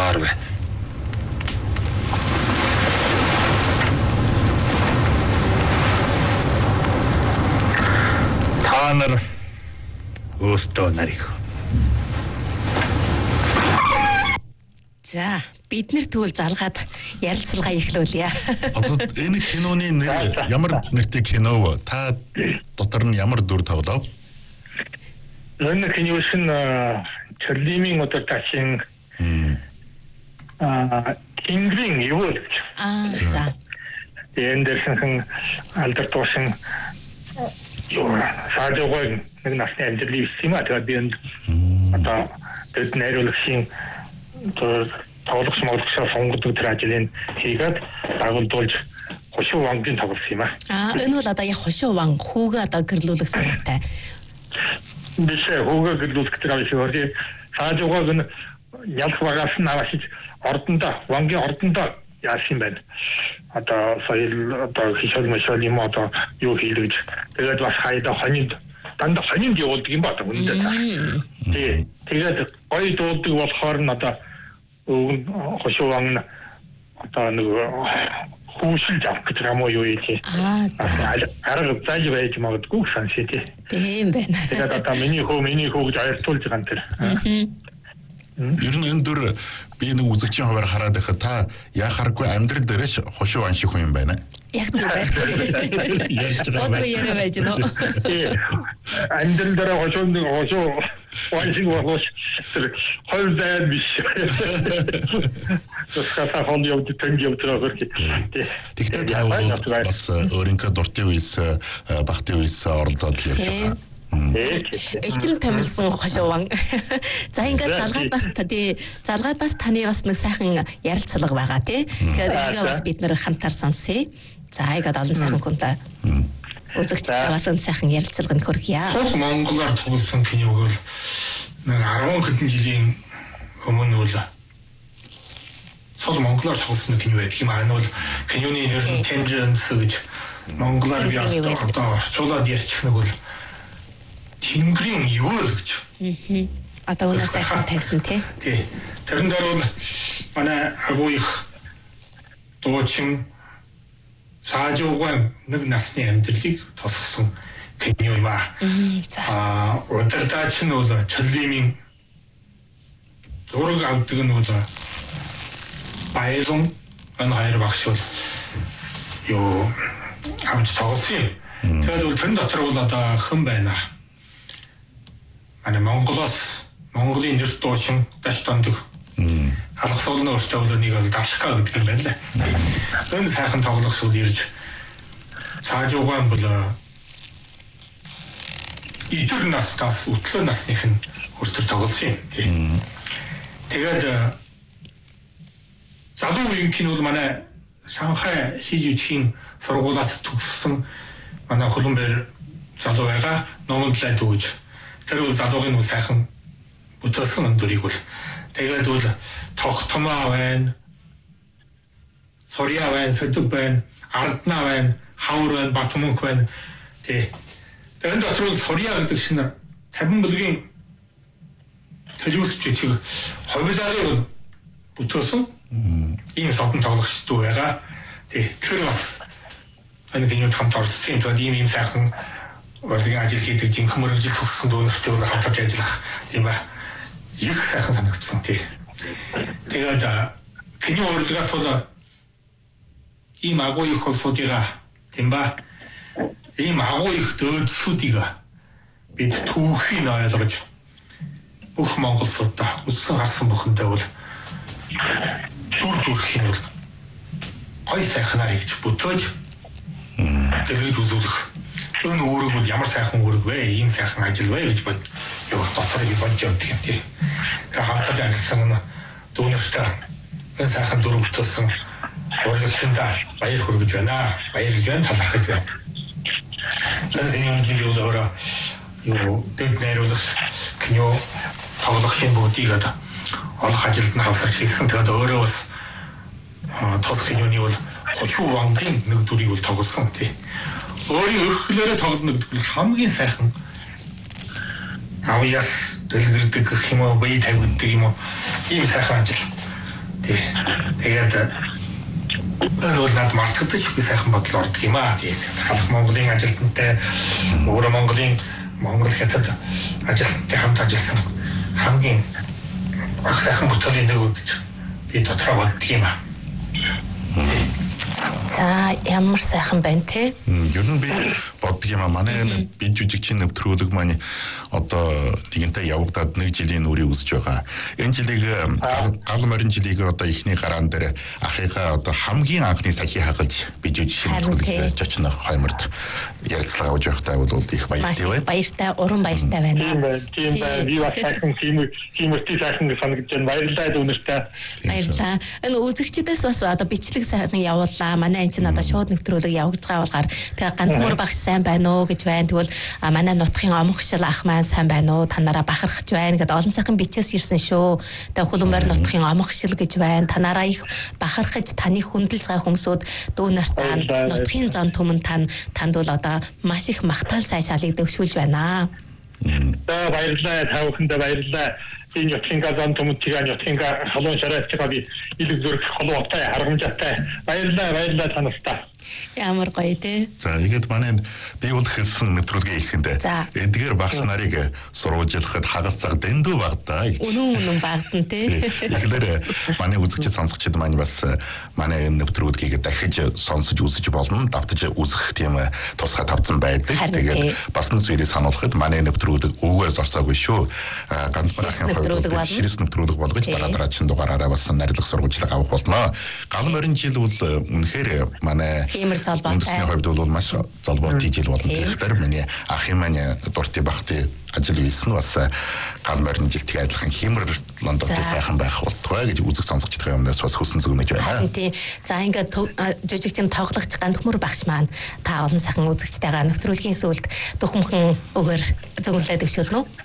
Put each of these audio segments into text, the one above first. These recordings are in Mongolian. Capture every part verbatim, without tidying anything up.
асуумаар байна. Та нар өөртөө нарыг. За, бид нэр тэгвэл залгаад ярилцлагаа эхлүүлье. Одоо энэ киноны нэр ямар нэртэй кино вэ? Та дотор нь ямар дүр тоглов? Энэ кино шин Чарлимийн одоо тачин а Кингрин юу вэ? Аа, за. Энэ дэрсэн алдар туусан юу саажгүй нэг насны амжилт юм аа тэгээд би энэ одоо тэд найруулагчийн тоглох смолгосоо сонгодог тэр ажлыг хийгээд дагуулж хошуу вангийн тоглосон юм аа. Аа, энэ бол одоо яг хошуу ван хүүгээ одоо гэрлүүлэх санаатай. Бишээ хүүгээ гэрлүүлэх тэр авшиг саажгүйг нь ялх багаас нь аваад ордондоо вангийн ордондоо яасан байна. Одоо соёл одоо хишэл машал юм одоо юу хийлгэж тэгээд бас хайда хонинд дандаа хонинд явуулдаг юм байна үнэндээ. Тий. Тэгээд гоё дуулдаг болохоор нь одоо хошууван одоо нэг хүүшилж авах гэж юм уу юу юм. Аа. Арга зааж байж магадгүй саншээ тий. Тийм байна. Тэгээд одоо миний хөө миний хөө гэж аярлуулж байгаа юм тэр. Аа. Ер нь энэ дөр би нэг үзэгчийн хуваар хараад байхад та яхааргүй амьдрал дээрш хошуу ван шиг хүн юм байна. Яг тийм байна. Яаж байгаа Одоо яриа байж нөө. Амьдрал дээр хошуу нэг хошуу ван шиг болох хоёр зайд биш. Тэсгата хон явд тэнг явдраа хөрхи. Тэгтээ яавал бас өөрийнхөө дуртай үес багтын үес оролдоод ярьж байгаа. Элчрэн томилсон хошууван. За ингээд залгаад бас тий залгаад бас таны бас нэг сайхан ярилцлага байгаа тий. Тэгэхээр энэ бас бид нэр хамтаар сонсъё. За ингээд олон сайхан хүнтэй үзэгчтэй бас энэ сайхан ярилцлаганд хүргье. Сул Монголоор тоглосон киног бол нэг арван хэдэн жилийн өмнө бол Сул Монголоор тоглосон кино байдаг юм аа. Энэ бол киноны нэр нь Tangents гэж монголоор би одоо орчуулад ярьчих нэг бол Кингрин юу л гэж. Аа. Одоо өнөө сайхан тавьсан тий. Тий. Тэрэн дээр бол манай агуу их дуучин саажууган нэг насны амьдралыг тосгосон кино юм аа. Аа, удирдаач нь бол Чарлимийн зураг авдаг нь бол Баялун энэ хоёр багш бол юу авч тоглосон юм. Тэгээд бол тэр дотор бол одоо хэн байна? Аны Монголоос Монголын нэр дуучин даш тондог. Халахсуулны өртөө бол нэг бол Дашка гэдэг юм байна лээ. Энэ сайхан тоглох зүйл ирж цаажуугаан бол идэр настаас өтлөө насных нь хүртэл тоглосон юм. Тэгээд залуу үеийн кино бол манай Шанхай Шижүүчийн сургуулиас төгссөн манай Хөлбөмбөр залуу байгаа номондлаа дүүж тэр бол залуугийн үл сайхан бүтээсэн өндөрийг бол тэгээд бол тогтмоо байна, Сорья байна, Сэдэг байна, Арднаа байна, Хавар байна, Батмөнх байна. Тэ. Тэгээд дотор бол Сорья гэдэг шинэ тавин бүлгийн төлөвлөж чиг ховлаарыг бол бүтээсэн ийм содон тоглогч дүү байгаа. Тэ. Тэр бас энэ кинонд хамт орсон юм. Тэгээд ийм ийм сайхан урлагийн ажил хийдэг жинхэнэ мөрөглөж төгссөн дүүнэртэй бол хамтарч ажиллах тийм ба их сайхан санагдсан тий. Тэгээд кино урлагаас бол ийм агуу их холсуудыгаа тийм ба ийм агуу их дөөдсүүдийг бид түүхийн ойлгож бүх монголчуудаа өссөн харсан бүхэндээ бол дүр төрхийн бол гой сайхнаар хийж бүтөөж тэгээд үзүүлэх энэ үүрэг бол ямар сайхан үүрэг вэ? Ийм сайхан ажил вэ гэж бод. Юу доторыг бодж явдаг юм тий. Тэгээд хамтдаа ажилласан дүүнэртэй энэ сайхан дүр бүтээсэн урлагчдаа баяр хүргэж байна. Баярлж байна, талархаж байна. Энэ юм юу өөрөө юу дэд найруулагч кино тоглох юм бүгдийг одоо олох ажилд нь хавсарч хийсэн. Тэгээд өөрөө бас тос киноны бол хошуу вангийн нэг дүрийг бол тоглосон тий. Өөрийн өрхлөөрөө тоглоно гэдэг бол хамгийн сайхан авьяас дэлгэрдэг гэх юм уу, бие тавьдаг юм уу, ийм сайхан ажил Тэгээд энэ бол над мартагдаж би сайхан бодол ордог юм аа. Тэгээд халах Монголын ажилтнтай өөрөө Монголын Монгол хятад ажилтнтай хамт ажилласан хамгийн сайхан бүтэлийн нэг гэж би дотроо боддог юм аа. За ямар сайхан байна те. Ер нь би боддог юм аа. Манай би жүжигчийн нэвтрүүлэг маань одоо нэгэнтээ явагдаад нэг жилийн үрийг үзэж байгаа. Энэ жилийг гал морин жилийг одоо ихний гараан дээр ахыгаа одоо хамгийн анхны сахи хагаж би жүжигчийн нэвтрүүлэг очно хаймарт ярилцлага авч байхдаа бол их баяртай байна. Баяртай, уран баяртай байна. Тийм байна. Тийм байна. Би бас сайхан тийм тийм үстэй сайхан санагдаж байна. Баярлалаа өнөртэй. Баярлалаа. Энэ үзэгчдээс бас одоо бичлэг сайхан явууллаа. Манай энэ чинь одоо шууд нэвтрүүлэг явагдаж байгаа болохоор тэгээ Гандмөр багш сайн байна уу гэж байна. Тэгвэл манай нутгийн омгшил ах маань сайн байна уу? Танараа бахархаж байна гэдэг олон сайхан бичээс ирсэн шүү. Тэгээ Хулмаар нутгийн омгшил гэж байна. Танараа их бахархаж таныг хүндэлж байгаа хүмүүсүүд дүү нартаа нутгийн зан түмэн тань танд бол одоо маш их магтаал сайшаалыг дэвшүүлж байна. За баярлалаа та бүхэндээ баярлалаа. Энэ нутгийн зан түмэн тэгээ нутгийн халуун шараатай би илэг зүрх холбоотой харгамжаатай баярлалаа баярлалаа танастаа. Ямар гоё те. За ихэд манай би бол хэлсэн нэвтрүүлгээ ихэндээ эдгээр багш нарыг сурвалжлахад хагас цаг дэндүү багтаа гэж. Үнэн үнэн багтан те. Тэгэхээр манай үзэгчид сонсогчид маань бас манай нэвтрүүлгийг дахиж сонсож үзэж болно. Давтаж үзэх тийм тусгай тавцсан байдаг. Тэгээд бас нэг зүйлийг сануулхад манай нэвтрүүлэг өвгөө зорсоогүй шүү. Ганц барахын хувьд ширээс нэвтрүүлэг болгож дараа дараагийн дугаараараа бас нарийнх сурвалжлага авах болно. Гал морин жил бол үнэхээр манай Тиймэр залбаатай. Үндэсний хувьд бол маш залбаатай жил болно. Тэгэхээр миний ахын маань дуртай бахты ажил хийсэн бас гал морин жилтгий адилхан химэр лондонтой сайхан байх болтугай гэж үзэг сонсогчдын өмнөөс бас хүссэн зүгнэж байна. Тийм. За ингээд жүжигчийн тоглогч Гандмөр багш маань та олон сайхан үзэгчтэйгээ нэвтрүүлгийн сүлд дөхмхөн өгөр зөвлөлөө дэвшүүлнэ үү?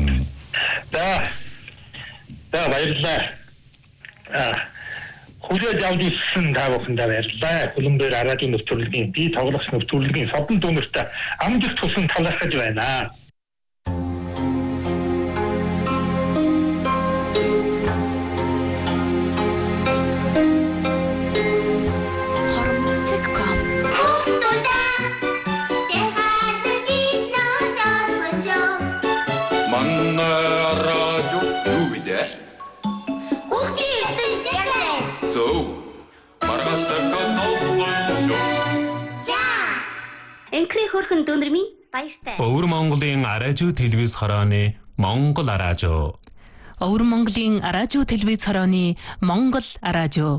За. За баярлалаа. Аа Хүлээж авч ирсэн та бүхэндээ баярлалаа. Хулмбэр радио нэвтрүүлгийн би тоглох нэвтрүүлгийн содон дүүнэртэй амжилт хүсэн талархаж байна. Энкри хөрхөн дүүнэр минь баяртай. Өвөр Монголын радио телевиз хорооны Монгол радио. Өвөр Монголын радио телевиз хорооны Монгол радио.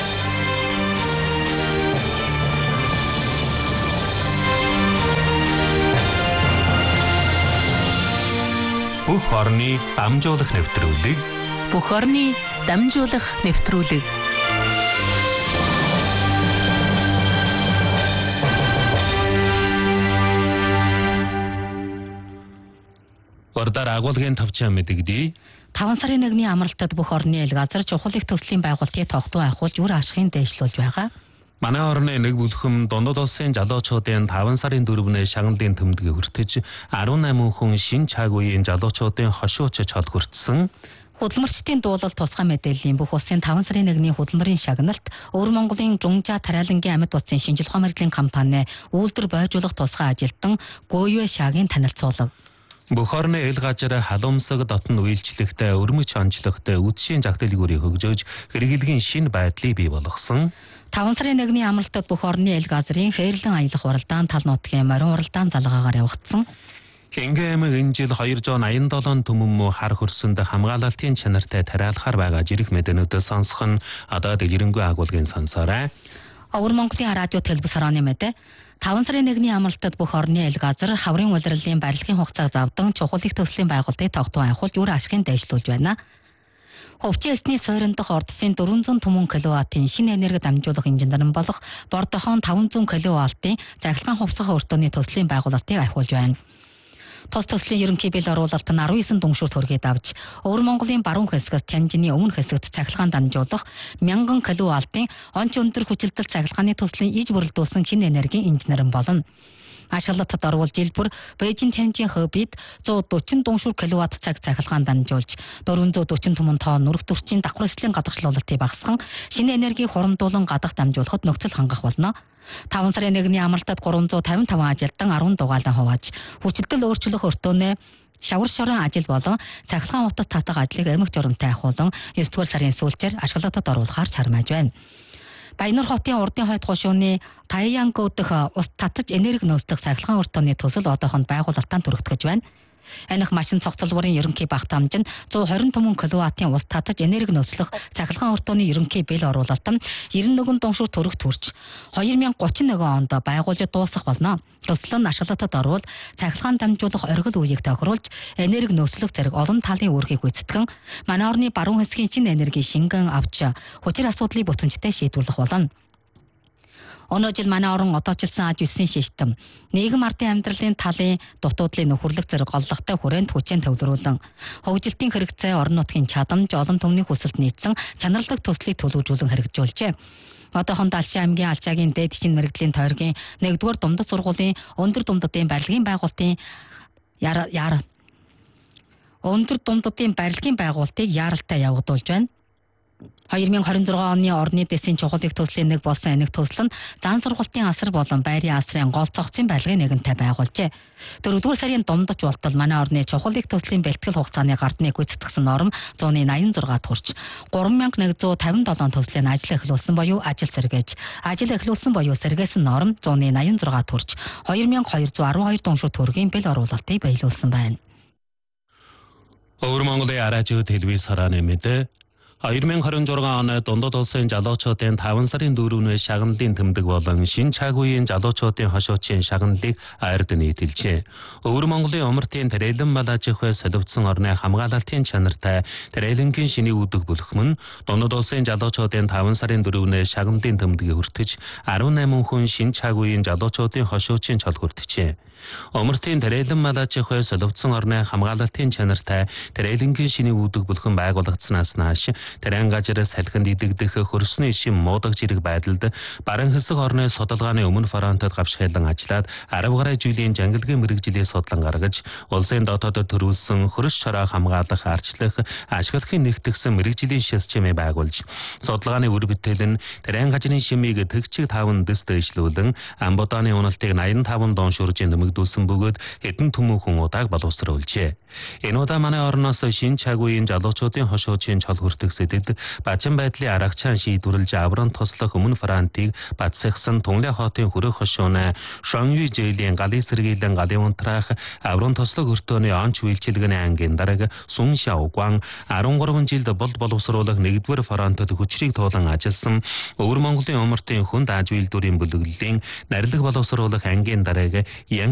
Бүх орны дамжуулах нэвтрүүлэг. Бүх орны дамжуулах нэвтрүүлэг. Ордоор агуулгын тавчаа мэдэгдээ. таван сарын нэгний амралтад бүх орны ил газар чухал их төслийн байгууллагыг тогтвол ахуулж үр ашигын дэвшлүүлж байгаа. Манай орны нэг бүлхэм Дундад улсын залуучуудын таван сарын дөрөвнөө шагналын төмдөг хүртэж арван намын хүн шин чаг үеийн залуучуудын хошууч чол хүртсэн. Хөдөлмөрчдийн дуулалт тусгай мэдээллийн бүх улсын таван сарын нэгний хөдөлмөрийн шагналт Өвөр Монголын Жунжа Тариалангийн амьд утсын шинжлэх ухаан мэргэжлийн компани үйлдвэр бойжуулах тусгай ажилтан Гөөе шагийн танилцуулга. Бүх орны ил газар халамсаг дотн үйлчлэгтэй өрмөч онцлогтой үдшийн загталгүүрийг хөгжөөж хэрэглэгийн шинэ байдлыг бий болгосон. таван сарын нэгний амралтад бүх орны ил газрын хээрлэн аялах уралдаан тал нутгийн морин уралдаан залгаагаар явагдсан. Хингэ аймаг энэ жил хоёр зуун аян долоо түмэн хар хөрсөнд хамгаалалтын чанартай тариалахаар байгаа жирэх мэдэнүүдээ сонсох нь одоо дэлгэрэнгүй агуулгын сонсоорой. Өвөр Монголын радио телевиз хорооны мэдээ. таван сарын нэгний амралтад бүх орны ил газар хаврын улирлын барилгын хугацааг завдан чухал их төслийн байгууллагыг тогтвол ахуулж үр ашигын дэвшлүүлж байна. Хөвчийн эсний суурин дахь ордсын дөрвөн зуун түмэн киловаттын шинэ энерги дамжуулах инженерэн болох Бордохон таван зуун киловаттын цахилгаан хувьсах өртөөний төслийн байгуулалтыг ахиулж байна. Тус төслийн ерөнхий бэл оруулалт нь арван девять дүншүүрт хүргээд авч Өвөр Монголын баруун хэсгээс Тянжины өмнө хэсэгт цахилгаан дамжуулах мянган киловаттын онц өндөр хүчилтөл цахилгааны төслийн иж бүрэлдүүлсэн шинэ энергийн инженерэн болно. Ашиглалтад орвол жил бүр Бээжин Тянжийн хөвбид one forty дуушуур киловатт цаг цахилгаан дамжуулж four forty түмэн тонн нүрэх төрчийн давхар эслийн гадагшлуулалтыг багасган шинэ энерги хурамдуулан гадах дамжуулахад нөхцөл хангах болно. five сарын нэгний амралтад three fifty-five ажилтан ten дугаалan хувааж хүчилтөл өөрчлөх өртөөнөө шавар шорон ажил болон цахилгаан утас татах ажлыг эмх журамтай ахуулан nine дугаар сарын сүүлчээр ашиглалтад оруулахаар чармааж байна. Баянур хотын урдын хойд хошууны Таяянго дэх ус татаж энерги нөөцлөх сахилгаан өртөөний төсөл одоохонд байгуулалтаа түрэгтгэж байна. Аних машин цогцлборын ерөнхий багтаамж нь one twenty-five киловаттын ус татаж энерги нөөцлөх сахилгаан өртөөний ерөнхий бэл оруулалт нь ninety-one дуушуур төгрөг төрж twenty thirty-one онд байгуулж дуусах болно. Төсөл нь ашиглалтад орвол цахилгаан дамжуулах оргил үеийг тохируулж энерги нөөцлөх зэрэг олон талын үүргийг гүйцэтгэн манай орны баруун хэсгийн шинэ энерги шингэн авч хүчир асуудлыг бүтэмжтэй шийдвэрлэх болно. Өнөө жил манай орон одоочилсан аж үсгийн шийдэм нийгэм ардын амьдралын талын дутуудлын нөхөрлөх зэрэг голлогтой хүрээнд хүчээр төвлөрүүлэн хөгжилтийн хэрэгцээ орон нутгийн чадамж олон түмний хүсэлд нийцсэн чанарлагдаг төслийг төлөвлөжүүлэн хэрэгжүүлжээ. Одоохонд Алшин аймгийн Алчаагийн дээд чин мэрэгдлийн тойргийн нэгдүгээр дундад сургуулийн өндөр дундадын барилгын байгуулалтын яар яар өндөр дундадын барилгын байгуулалтыг яаралтай явагдуулж байна. twenty twenty-six оны орны дэсийн чухлыг төслийн нэг болсон энийг төсөл нь зан сургалтын асар болон байрын асрын гол цогцын барилгын нэгэнтэй байгуулжээ. дөрөвдүгээр сарын дундаж болтол манай орны чухлыг төслийн бэлтгэл хугацааны гардмыг гүйцэтгсэн норм one eighty-six хүрч three thousand one hundred fifty-seven төслийн ажил эхлүүлсэн буюу ажил сэргээж ажил эхлүүлсэн буюу сэргээсэн норм one eighty-six хүрч two thousand two hundred twelve дуушуур төгрөгийн бэл оруулалтыг биелүүлсэн байна. Өвөр Монголын радио телевиз харааны мэдээ twenty twenty-six оны дундад улсын залуучуудын five сарын fourth-ны шагналын тэмдэг болон шин чагуугийн залуучуудын хошуучийн шагналыг ард нийтэлжээ. Өвөр Монголын умартын Тэрэлэн Малажих бай соливдсон орны хамгаалалтын чанартай Тэрэлэнгийн шиний үүдэг бүлхмэн дундад улсын залуучуудын five сарын fourth-ны шагналын тэмдгийг хүртэж eighty-eight хүн шин чагуугийн залуучуудын хошуучийн чол хүртжээ. Умартын Тэрэлэн Малажих бай соливдсон орны хамгаалалтын чанартай Тэрэлэнгийн шиний үүдэг бүлхэн байгуулагдсанаас нааш Тэрэн газар салхинд идэгдэх хөрсний шим муудаг зэрэг байдалд баран хэсэг орны судалгааны өмнө фронтод гавшхайлан ажиллаад арав гаруй жилийн жангалгийн мэрэгжилээ судлан гаргаж улсын дотоодод төрүүлсэн хөрс шороо хамгаалах арчлах ашиглахын нэгтгэсэн мэрэгжилийн шисжмээ байгуулж судалгааны үр бүтээл нь Тэрэн газрын шимийг тэгчиг таван дэс дэвшлүүлэн амбодооны уналтыг eighty-five дуушууржийн нэмэгдүүлсэн бөгөөд хэдэн түмэн хүн удааг боловсруулжээ. Энэ удаа манай орноос шин чагуугийн залуучуудын хошуучийн чол хүртэгсэдэд бачин байдлын аргачаан шийдвэрлэж авран тослох өмнө фронтыг бацсагсан Түнлэ хотын хүрэх хошууна Шонью жээлийн галын сэргийлэн галын унтраах авран тослог өртөөний онч үйлчилгээний ангийн дарга Сун Шаогуан thirty-three жилд болд боловсруулах нэгдүгээр фронтод хүчрийг туулан ажилласан Өвөр Монголын умартын хүнд аж үйлдвэрийн бүлэглэлийн нарилга боловсруулах ангийн дарга